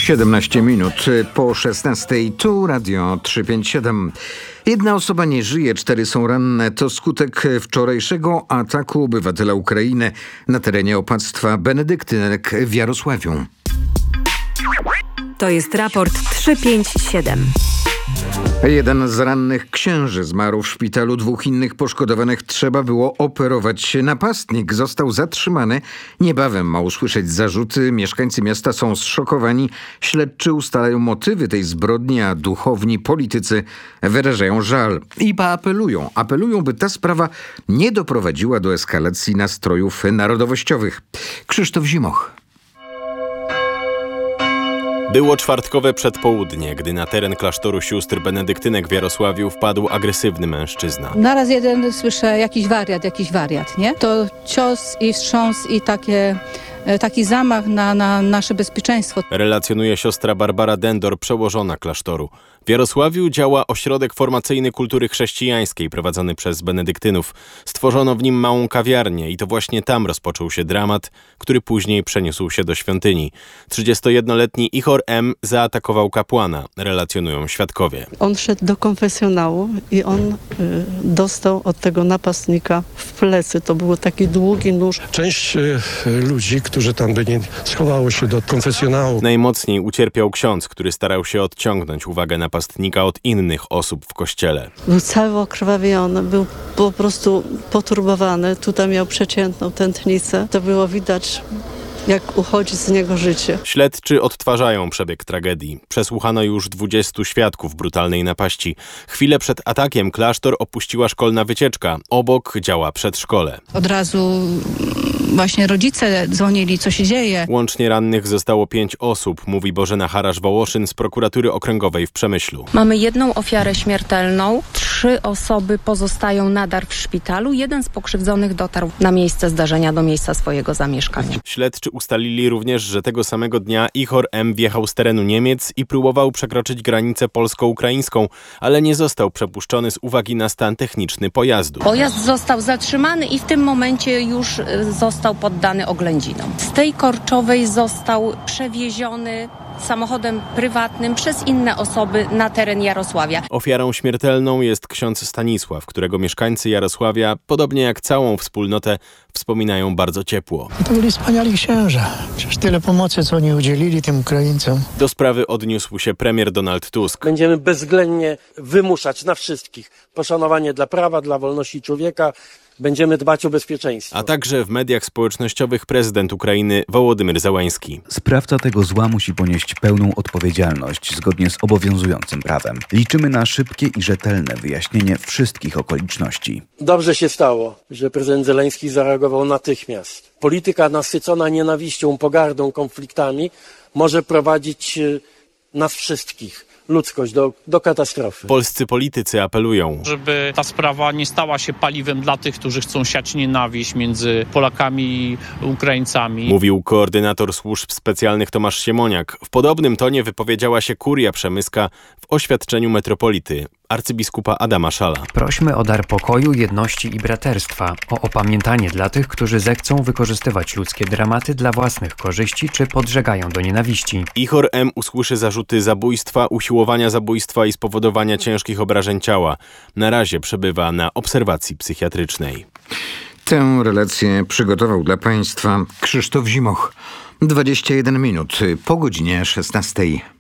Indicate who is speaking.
Speaker 1: 17 minut po 16. Tu Radio 357. Jedna osoba nie żyje, 4 są ranne. To skutek wczorajszego ataku obywatela Ukrainy na terenie opactwa Benedyktynek w Jarosławiu.
Speaker 2: To jest raport 357.
Speaker 1: Jeden z rannych księży zmarł w szpitalu, 2 innych poszkodowanych trzeba było operować. Napastnik został zatrzymany. Niebawem ma usłyszeć zarzuty. Mieszkańcy miasta są zszokowani. Śledczy ustalają motywy tej zbrodni, a duchowni, politycy wyrażają żal i apelują, by ta sprawa nie doprowadziła do eskalacji nastrojów narodowościowych. Krzysztof Zimoch.
Speaker 3: Było czwartkowe przedpołudnie, gdy na teren klasztoru sióstr benedyktynek w Jarosławiu wpadł agresywny mężczyzna.
Speaker 4: Naraz jeden słyszę jakiś wariat, nie? To cios i wstrząs i taki zamach na nasze bezpieczeństwo.
Speaker 3: Relacjonuje siostra Barbara Dendor, przełożona klasztoru. W Jarosławiu działa ośrodek formacyjny kultury chrześcijańskiej prowadzony przez benedyktynów. Stworzono w nim małą kawiarnię i to właśnie tam rozpoczął się dramat, który później przeniósł się do świątyni. 31-letni Ihor M. zaatakował kapłana, relacjonują świadkowie.
Speaker 5: On szedł do konfesjonału i on dostał od tego napastnika w plecy. To był taki długi nóż.
Speaker 6: Część ludzi, którzy tam byli, schowało się do konfesjonału.
Speaker 3: Najmocniej ucierpiał ksiądz, który starał się odciągnąć uwagę napastnika od innych osób w kościele.
Speaker 5: Był cały okrwawiony, był po prostu poturbowany. Tutaj miał przeciętną tętnicę. To było widać, jak uchodzi z niego życie.
Speaker 3: Śledczy odtwarzają przebieg tragedii. Przesłuchano już 20 świadków brutalnej napaści. Chwilę przed atakiem klasztor opuściła szkolna wycieczka. Obok działa przedszkole.
Speaker 4: Od razu właśnie rodzice dzwonili, co się dzieje.
Speaker 3: Łącznie rannych zostało 5 osób, mówi Bożena Harasz-Wołoszyn z prokuratury okręgowej w Przemyślu.
Speaker 7: Mamy 1 ofiarę śmiertelną, 3 osoby pozostają nadal w szpitalu. 1 z pokrzywdzonych dotarł na miejsce zdarzenia, do miejsca swojego zamieszkania.
Speaker 3: Śledczy ustalili również, że tego samego dnia Ihor M. wjechał z terenu Niemiec i próbował przekroczyć granicę polsko-ukraińską, ale nie został przepuszczony z uwagi na stan techniczny pojazdu.
Speaker 7: Pojazd został zatrzymany i w tym momencie już został poddany oględzinom. Z tej Korczowej został przewieziony samochodem prywatnym przez inne osoby na teren Jarosławia.
Speaker 3: Ofiarą śmiertelną jest ksiądz Stanisław, którego mieszkańcy Jarosławia, podobnie jak całą wspólnotę, wspominają bardzo ciepło.
Speaker 8: To byli wspaniali księża. Przecież tyle pomocy, co oni udzielili tym Ukraińcom.
Speaker 3: Do sprawy odniósł się premier Donald Tusk.
Speaker 9: Będziemy bezwzględnie wymuszać na wszystkich poszanowanie dla prawa, dla wolności człowieka. Będziemy dbać o bezpieczeństwo.
Speaker 3: A także w mediach społecznościowych prezydent Ukrainy Wołodymyr Zełański.
Speaker 10: Sprawca tego zła musi ponieść pełną odpowiedzialność zgodnie z obowiązującym prawem. Liczymy na szybkie i rzetelne wyjaśnienie wszystkich okoliczności.
Speaker 9: Dobrze się stało, że prezydent Zełański zareagował natychmiast. Polityka nasycona nienawiścią, pogardą, konfliktami może prowadzić nas wszystkich, ludzkość, do katastrofy.
Speaker 3: Polscy politycy apelują,
Speaker 11: żeby ta sprawa nie stała się paliwem dla tych, którzy chcą siać nienawiść między Polakami i Ukraińcami.
Speaker 3: Mówił koordynator służb specjalnych Tomasz Siemoniak. W podobnym tonie wypowiedziała się kuria przemyska w oświadczeniu metropolity arcybiskupa Adama Szala.
Speaker 12: Prośmy o dar pokoju, jedności i braterstwa, o opamiętanie dla tych, którzy zechcą wykorzystywać ludzkie dramaty dla własnych korzyści czy podżegają do nienawiści.
Speaker 3: Ihor M. usłyszy zarzuty zabójstwa, usiłowania zabójstwa i spowodowania ciężkich obrażeń ciała. Na razie przebywa na obserwacji psychiatrycznej.
Speaker 1: Tę relację przygotował dla Państwa Krzysztof Zimoch. 21 minut po godzinie 16.